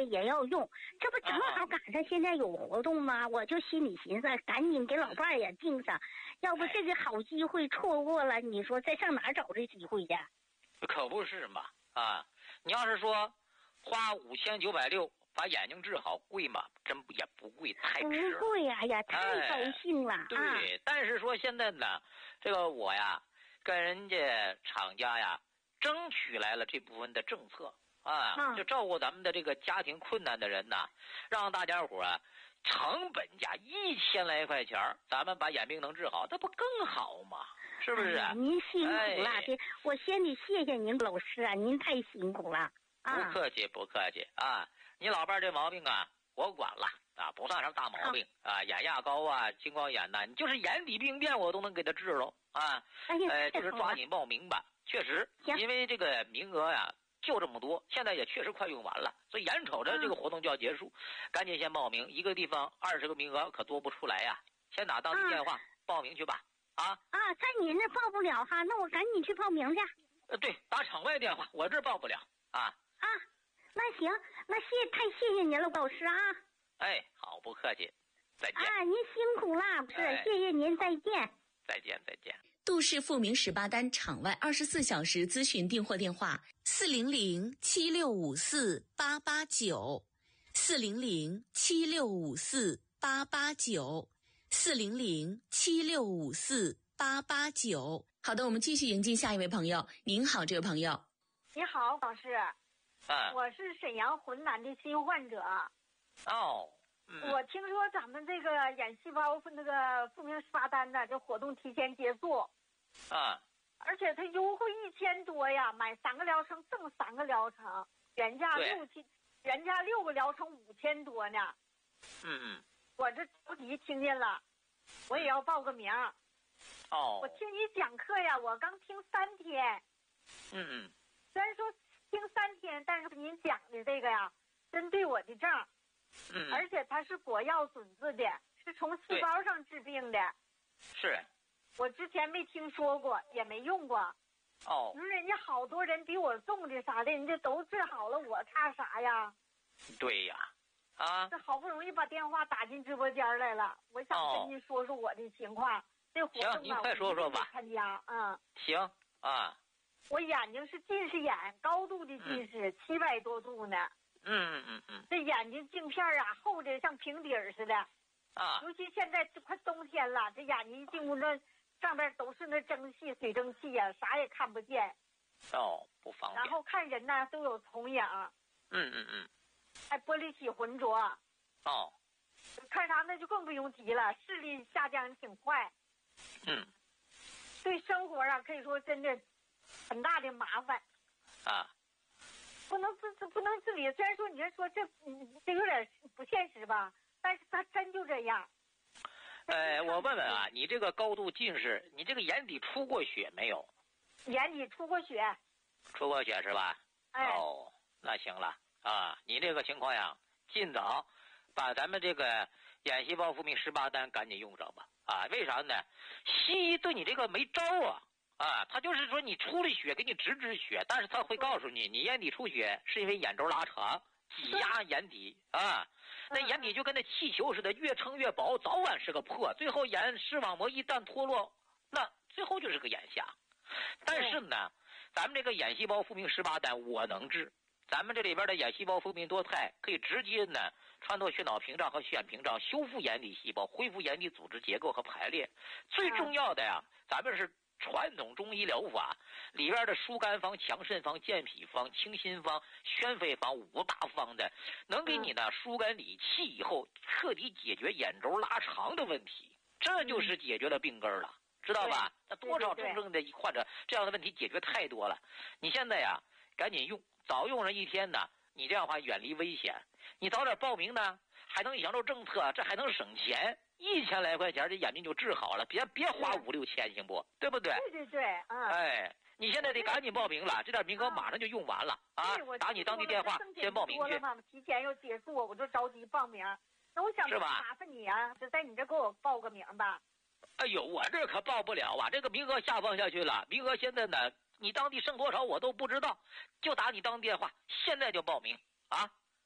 的也要用，这不正好赶上现在有活动吗？我就心里寻思，赶紧给老伴儿也订上，要不这个好机会错过了，你说再上哪儿找这机会去？ 可不是嘛啊！你要是说花5960把眼睛治好，贵吗？真也不贵，太值了。 不贵呀，太高兴了啊！ 对，但是说现在呢，这个我呀，跟人家厂家呀争取来了这部分的政策啊，就照顾咱们的这个家庭困难的人呐，让大家伙啊成本价1000来块钱，咱们把眼病能治好，这不更好吗？是不是？ 您辛苦了，我先得谢谢您老师啊，您太辛苦了啊！ 不客气，不客气啊！你老伴儿这毛病啊，我管了啊，不算什么大毛病啊，眼压高啊，青光眼呐，你就是眼底病变，我都能给他治喽啊！就是抓紧报名吧，确实，因为这个名额呀就这么多，现在也确实快用完了，所以眼瞅着这个活动就要结束，赶紧先报名，一个地方20个名额可多不出来呀，先打当地电话报名去吧。 在您那报不了哈，那我赶紧去报名去。 对，打场外电话，我这报不了啊。 那行，那太谢谢您了，老师啊。 哎，好，不客气，再见。 您辛苦了，谢谢您，再见。 再见，再见。 杜氏富民18单场外24小时咨询订货电话400-7654-889 400-7654-889 400-7654-889。好的，我们继续迎接下一位朋友。您好，这位朋友。 你好，老师。我是沈阳浑南的新患者。我听说咱们这个眼细胞那个富民18单的这活动提前结束。而且它优惠1000多呀，买3个疗程赠3个疗程，原价6个疗程5000多呢。我这着急听见了，我也要报个名。我听你讲课呀，我刚听3天。虽然说听3天，但是您讲的这个呀，针对我的症。而且它是果药准字的，是从细胞上治病的。 是。 我之前没听说过，也没用过。你说人家好多人比我重的啥的，人家都治好了，我差啥呀？ 对呀。 这好不容易把电话打进直播间来了，我想跟您说说我的情况。这活动啊， 行，您快说说吧。 参加。 行啊。 我眼睛是近视眼，高度的近视，700多度呢。这眼睛镜片啊，厚的像平底儿似的。尤其现在快冬天了，这眼睛一进屋那上边都是那蒸汽、水蒸气呀，啥也看不见。 不方便。 然后看人呢都有重影。还玻璃体浑浊。看啥那就更不用提了，视力下降挺快。对生活啊，可以说真的很大的麻烦。不能自理。虽然说你这说这有点不现实吧，但是它真就这样。 我问问啊，你这个高度近视，你这个眼底出过血没有？ 眼底出过血。 出过血是吧？那行了啊，你这个情况呀，尽早把咱们这个眼细胞富民18单赶紧用上吧。为啥呢？西医对你这个没招啊。他就是说你出了血给你止血，但是他会告诉你，你眼底出血是因为眼轴拉长挤压眼底那眼底就跟那气球似的，越撑越薄，早晚是个破，最后眼视网膜一旦脱落，那最后就是个眼瞎。但是呢，咱们这个眼细胞富民18单我能治，咱们这里边的眼细胞富民多肽可以直接呢穿透血脑屏障和血管屏障，修复眼底细胞，恢复眼底组织结构和排列。最重要的呀，咱们是传统中医疗法里边的疏肝方、强肾方、健脾方、清心方、宣肺方5大方的，能给你呢疏肝理气以后，彻底解决眼轴拉长的问题，这就是解决了病根了，知道吧？那多少重症的患者这样的问题解决太多了。你现在呀，赶紧用，早用上1天呢，你这样的话远离危险。你早点报名呢，还能享受政策，这还能省钱。1000来块钱，这眼病就治好了，别花5-6千，行不？对不对？ 对。 你现在得赶紧报名了，这点名额马上就用完了打你当地电话先报名去。 提前要结束，我就着急报名。那我想麻烦你啊，就在你这给我报个名吧。 哎呦，我这可报不了啊，这个名额下放下去了，名额现在呢，你当地剩多少我都不知道，就打你当电话，现在就报名啊。